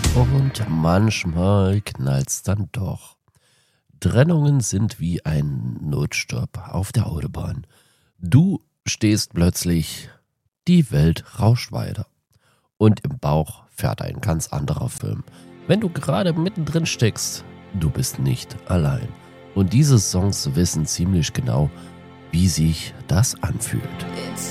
Und manchmal knallt's dann doch. Trennungen sind wie ein Notstopp auf der Autobahn. Du stehst plötzlich, die Welt rauscht weiter. Und im Bauch fährt ein ganz anderer Film. Wenn du gerade mittendrin steckst, du bist nicht allein. Und diese Songs wissen ziemlich genau, wie sich das anfühlt.